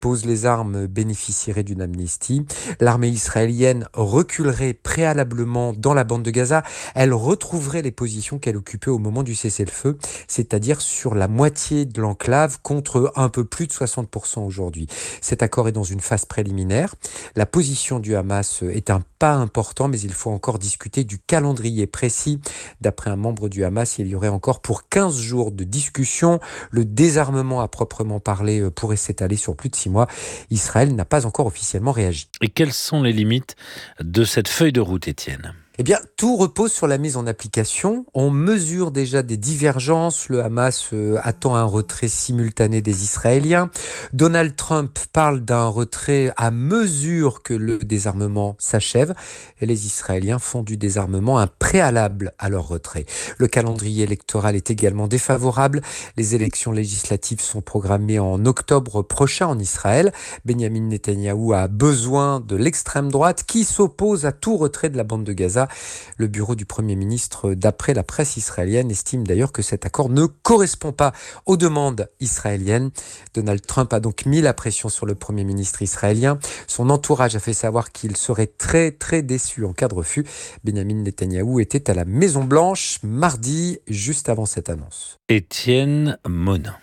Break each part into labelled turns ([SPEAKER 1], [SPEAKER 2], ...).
[SPEAKER 1] pose les armes bénéficierait d'une amnistie. L'armée israélienne reculerait préalablement dans la bande de Gaza. Elle retrouverait les positions qu'elle occupait au moment du cessez-le-feu, c'est-à-dire sur la moitié de l'enclave contre un peu plus de 60% aujourd'hui. Cet accord est dans une phase préliminaire. La position du Hamas est un pas important, mais il faut encore discuter du calendrier précis. D'après un membre du Hamas, il y aurait encore pour 15 jours de discussion. Le désarmement à proprement parler pourrait s'étaler sur plus de 6 mois. Israël n'a pas encore officiellement réagi.
[SPEAKER 2] Et quelles sont les limites de cette feuille de route, Étienne ?
[SPEAKER 1] Eh bien, tout repose sur la mise en application. On mesure déjà des divergences. Le Hamas attend un retrait simultané des Israéliens. Donald Trump parle d'un retrait à mesure que le désarmement s'achève. Et les Israéliens font du désarmement un préalable à leur retrait. Le calendrier électoral est également défavorable. Les élections législatives sont programmées en octobre prochain en Israël. Benyamin Netanyahou a besoin de l'extrême droite qui s'oppose à tout retrait de la bande de Gaza. Le bureau du Premier ministre, d'après la presse israélienne, estime d'ailleurs que cet accord ne correspond pas aux demandes israéliennes. Donald Trump a donc mis la pression sur le Premier ministre israélien. Son entourage a fait savoir qu'il serait très très déçu en cas de refus. Benyamin Netanyahou était à la Maison-Blanche mardi, juste avant cette annonce.
[SPEAKER 2] Étienne Monin.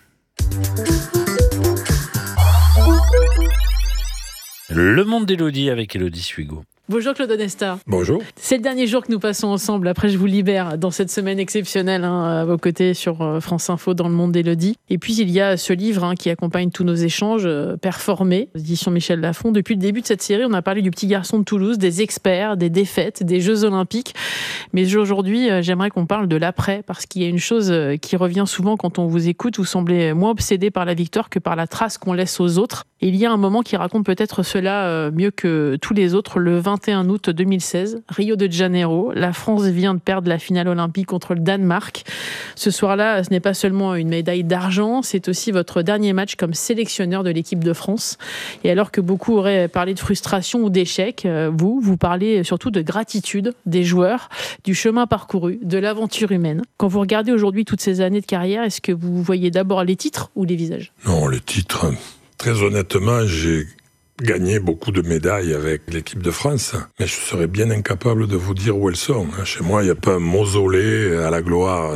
[SPEAKER 2] Le monde d'Élodie avec Élodie Suigo.
[SPEAKER 3] Bonjour Claude Onesta.
[SPEAKER 4] Bonjour.
[SPEAKER 3] C'est le dernier jour que nous passons ensemble. Après, je vous libère dans cette semaine exceptionnelle à vos côtés sur France Info dans le monde d'Élodie. Et puis, il y a ce livre qui accompagne tous nos échanges, Performer, édition Michel Lafon. Depuis le début de cette série, on a parlé du petit garçon de Toulouse, des experts, des défaites, des Jeux Olympiques. Mais aujourd'hui, j'aimerais qu'on parle de l'après, parce qu'il y a une chose qui revient souvent quand on vous écoute. Vous semblez moins obsédé par la victoire que par la trace qu'on laisse aux autres. Et il y a un moment qui raconte peut-être cela mieux que tous les autres, le 21 août 2016, Rio de Janeiro. La France vient de perdre la finale olympique contre le Danemark. Ce soir-là, ce n'est pas seulement une médaille d'argent, c'est aussi votre dernier match comme sélectionneur de l'équipe de France. Et alors que beaucoup auraient parlé de frustration ou d'échec, vous parlez surtout de gratitude des joueurs, du chemin parcouru, de l'aventure humaine. Quand vous regardez aujourd'hui toutes ces années de carrière, est-ce que vous voyez d'abord les titres ou les visages ?
[SPEAKER 4] Non, les titres. Très honnêtement, j'ai gagné beaucoup de médailles avec l'équipe de France, mais je serais bien incapable de vous dire où elles sont. Chez moi, il n'y a pas un mausolée à la gloire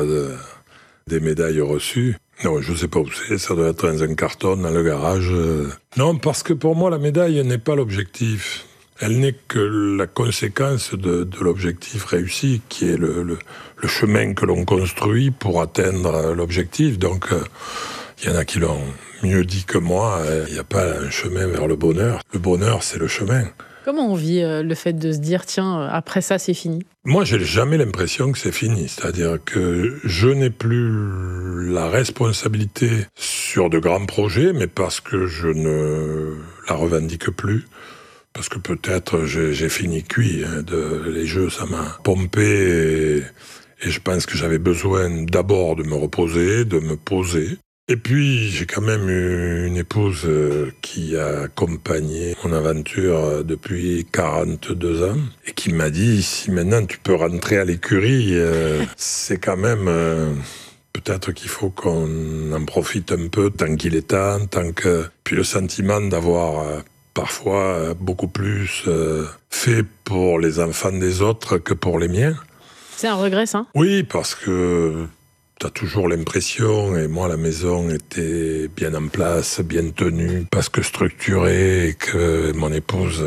[SPEAKER 4] des médailles reçues. Non, je ne sais pas où c'est, ça doit être dans un carton, dans le garage. Non, parce que pour moi, la médaille n'est pas l'objectif. Elle n'est que la conséquence de l'objectif réussi, qui est le chemin que l'on construit pour atteindre l'objectif. Donc, il y en a qui l'ont mieux dit que moi, il n'y a pas un chemin vers le bonheur. Le bonheur, c'est le chemin.
[SPEAKER 3] Comment on vit le fait de se dire, tiens, après ça, c'est fini ?
[SPEAKER 4] Moi, j'ai jamais l'impression que c'est fini. C'est-à-dire que je n'ai plus la responsabilité sur de grands projets, mais parce que je ne la revendique plus. Parce que peut-être j'ai fini cuit. Les Jeux, ça m'a pompé et je pense que j'avais besoin d'abord de me reposer, de me poser. Et puis, j'ai quand même eu une épouse qui a accompagné mon aventure depuis 42 ans et qui m'a dit, si maintenant tu peux rentrer à l'écurie, c'est quand même... peut-être qu'il faut qu'on en profite un peu tant qu'il est temps, Puis le sentiment d'avoir parfois beaucoup plus fait pour les enfants des autres que pour les miens.
[SPEAKER 3] C'est un regret, ça ?
[SPEAKER 4] Oui, parce que... t'as toujours l'impression, et moi la maison était bien en place, bien tenue, parce que structurée, et que mon épouse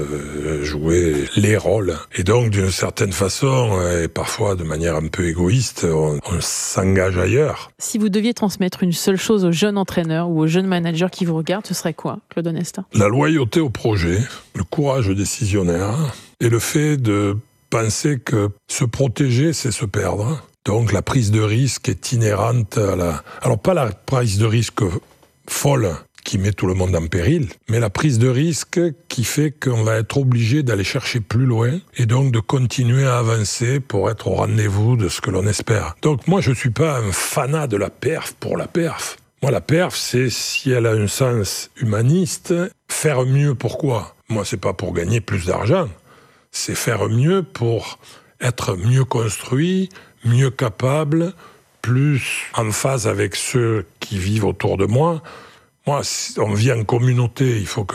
[SPEAKER 4] jouait les rôles. Et donc d'une certaine façon, et parfois de manière un peu égoïste, on s'engage ailleurs.
[SPEAKER 3] Si vous deviez transmettre une seule chose aux jeunes entraîneurs ou aux jeunes managers qui vous regardent, ce serait quoi, Claude Onesta ?
[SPEAKER 4] La loyauté au projet, le courage décisionnaire, et le fait de penser que se protéger, c'est se perdre. Donc la prise de risque est inhérente à la... Alors pas la prise de risque folle qui met tout le monde en péril, mais la prise de risque qui fait qu'on va être obligé d'aller chercher plus loin et donc de continuer à avancer pour être au rendez-vous de ce que l'on espère. Donc moi je ne suis pas un fanat de la perf pour la perf. Moi la perf c'est, si elle a un sens humaniste, faire mieux pourquoi ? Moi c'est pas pour gagner plus d'argent, c'est faire mieux pour être mieux construit, mieux capable, plus en phase avec ceux qui vivent autour de moi. Moi, on vit en communauté, il faut que